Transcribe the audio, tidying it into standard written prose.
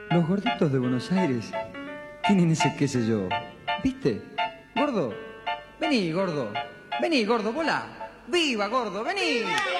Los gorditos de Buenos Aires tienen ese qué sé yo. ¿Viste? Gordo. Vení, gordo. Vení, gordo, volá. ¡Viva, gordo! ¡Vení!